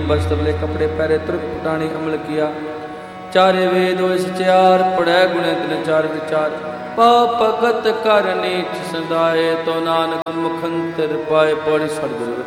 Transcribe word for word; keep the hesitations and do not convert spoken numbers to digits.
बस्त्र ले कपड़े पहरे तुर्क पुटानी अमल किया। चारे वेद होए सचियार पढ़ै गुणे तिन चार विचार। पाप भगत कर नीच सदाए तो नानक मुखंतर पाए। पौड़ी सतगुरु